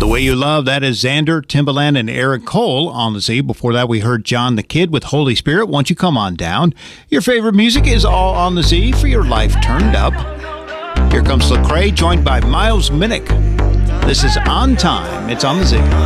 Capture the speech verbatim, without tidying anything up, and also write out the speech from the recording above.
The Way You Love, that is Xander, Timbaland, and Eric Cole on the Z. Before that, we heard John the Kid with Holy Spirit, Won't You Come On Down. Your favorite music is all on the Z for your life turned up. Here comes Lecrae, joined by Miles Minnick. This is On Time. It's on the Z.